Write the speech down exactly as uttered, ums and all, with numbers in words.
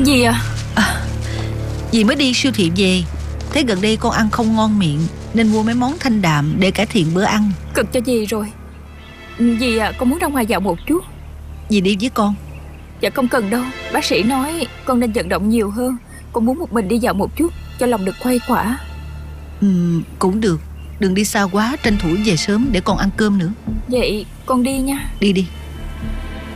Gì à? à Dì mới đi siêu thị về, thấy gần đây con ăn không ngon miệng nên mua mấy món thanh đạm để cải thiện bữa ăn. Cực cho dì rồi. Dì à, con muốn ra ngoài dạo một chút. Dì đi với con. Dạ không cần đâu, bác sĩ nói con nên vận động nhiều hơn. Con muốn một mình đi dạo một chút cho lòng được khuây khỏa. Ừ, cũng được. Đừng đi xa quá, tranh thủ về sớm để con ăn cơm nữa. Vậy con đi nha. Đi đi.